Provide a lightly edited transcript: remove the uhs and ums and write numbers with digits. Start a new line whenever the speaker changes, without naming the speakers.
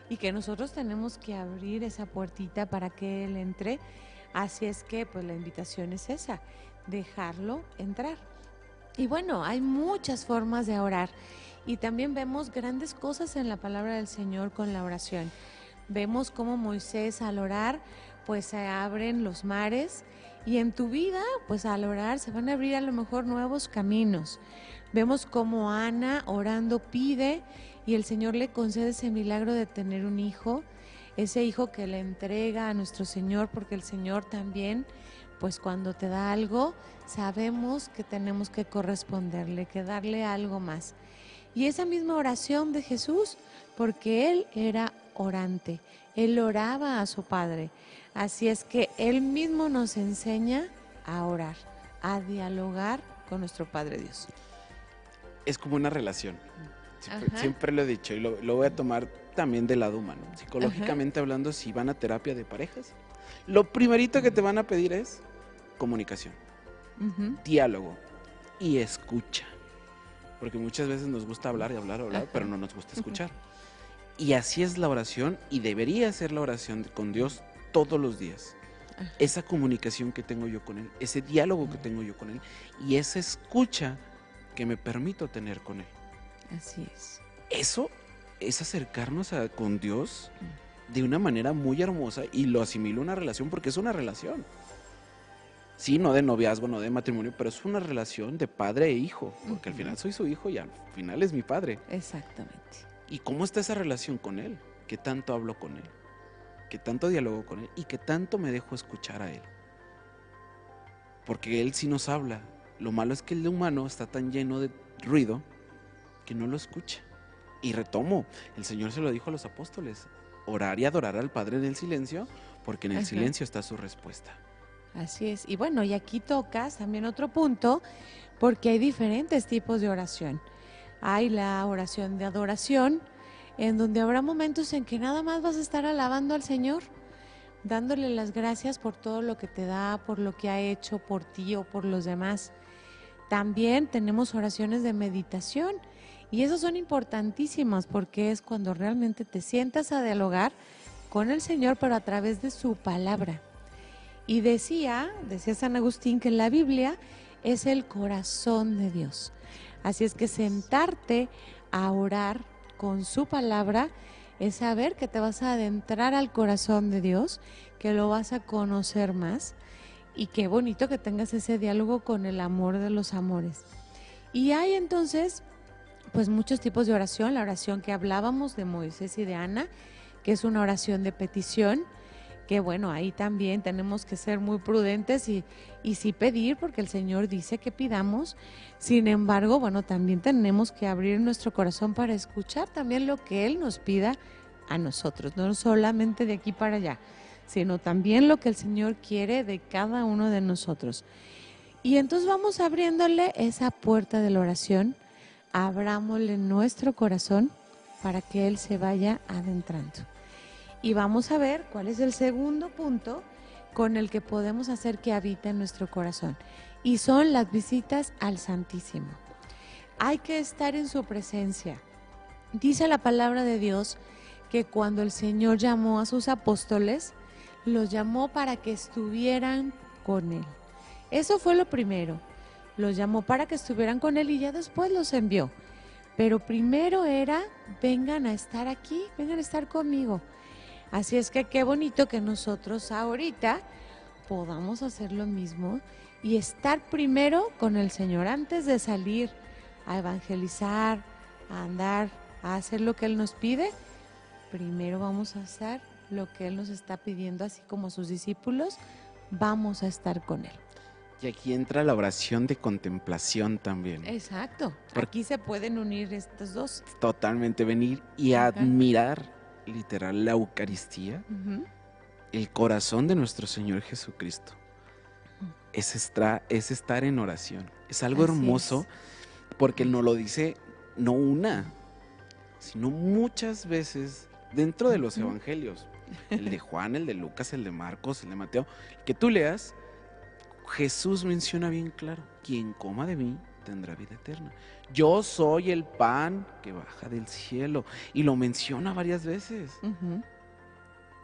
y que nosotros tenemos que abrir esa puertita para que Él entre. Así es que pues la invitación es esa, dejarlo entrar. Y bueno, hay muchas formas de orar y también vemos grandes cosas en la palabra del Señor con la oración. Vemos cómo Moisés al orar pues se abren los mares y en tu vida pues al orar se van a abrir a lo mejor nuevos caminos. Vemos cómo Ana orando pide y el Señor le concede ese milagro de tener un hijo, ese hijo que le entrega a nuestro Señor, porque el Señor también pues cuando te da algo sabemos que tenemos que corresponderle, que darle algo más. Y esa misma oración de Jesús, porque Él era orante, Él oraba a su Padre. Así es que Él mismo nos enseña a orar, a dialogar con nuestro Padre Dios.
Es como una relación. Siempre,
Ajá.
siempre lo he dicho y lo voy a tomar también del lado humano. Psicológicamente hablando, si van a terapia de parejas, lo primerito que te van a pedir es comunicación,
Ujú.
diálogo y escucha. Porque muchas veces nos gusta hablar y hablar, hablar,
Ajá.
pero no nos gusta escuchar. Y así es la oración y debería ser la oración con Dios todos los días.
Ajá.
Esa comunicación que tengo yo con Él, ese diálogo que tengo yo con Él y esa escucha que me permito tener con Él.
Así es.
Eso es acercarnos con Dios de una manera muy hermosa y lo asimilo a una relación porque es una relación. Sí, no de noviazgo, no de matrimonio, pero es una relación de padre e hijo, porque al final soy su hijo y al final es mi padre.
Exactamente.
¿Y cómo está esa relación con Él? ¿Qué tanto hablo con Él? ¿Qué tanto dialogo con Él? ¿Y qué tanto me dejo escuchar a Él? Porque Él sí nos habla. Lo malo es que el humano está tan lleno de ruido que no lo escucha. Y retomo, el Señor se lo dijo a los apóstoles, orar y adorar al Padre en el silencio, porque en el
Ajá.
silencio está su respuesta.
Así es. Y bueno, y aquí tocas también otro punto, porque hay diferentes tipos de oración. Hay la oración de adoración, en donde habrá momentos en que nada más vas a estar alabando al Señor, dándole las gracias por todo lo que te da, por lo que ha hecho por ti o por los demás. También tenemos oraciones de meditación y esas son importantísimas porque es cuando realmente te sientas a dialogar con el Señor, pero a través de su palabra. Y decía San Agustín que la Biblia es el corazón de Dios. Así es que sentarte a orar con su palabra es saber que te vas a adentrar al corazón de Dios, que lo vas a conocer más y qué bonito que tengas ese diálogo con el amor de los amores. Y hay entonces pues muchos tipos de oración, la oración que hablábamos de Moisés y de Ana, que es una oración de petición, que bueno, ahí también tenemos que ser muy prudentes y sí pedir, porque el Señor dice que pidamos. Sin embargo, bueno, también tenemos que abrir nuestro corazón para escuchar también lo que Él nos pida a nosotros, no solamente de aquí para allá, sino también lo que el Señor quiere de cada uno de nosotros. Y entonces vamos abriéndole esa puerta de la oración, abrámosle nuestro corazón para que Él se vaya adentrando. Y vamos a ver cuál es el segundo punto con el que podemos hacer que habite en nuestro corazón. Y son las visitas al Santísimo. Hay que estar en su presencia. Dice la palabra de Dios que cuando el Señor llamó a sus apóstoles, los llamó para que estuvieran con Él. Eso fue lo primero. Los llamó para que estuvieran con Él y ya después los envió. Pero primero era, vengan a estar aquí, vengan a estar conmigo. Así es que qué bonito que nosotros ahorita podamos hacer lo mismo y estar primero con el Señor antes de salir a evangelizar, a andar, a hacer lo que Él nos pide. Primero vamos a hacer lo que Él nos está pidiendo, así como sus discípulos, vamos a estar con Él.
Y aquí entra la oración de contemplación también.
Exacto.
Porque
Aquí se pueden unir estos dos.
totalmente venir y
Ajá.
admirar literal la Eucaristía,
Ujú.
el corazón de nuestro Señor Jesucristo. Es estar en oración. Es algo
Así
hermoso porque Él nos lo dice no una, sino muchas veces dentro de los
Ujú.
evangelios. El de Juan, el de Lucas, el de Marcos, el de Mateo. Que tú leas, Jesús menciona bien claro, quien coma de mí tendrá vida eterna. Yo soy el pan que baja del cielo. Y lo menciona varias veces.
Ujú.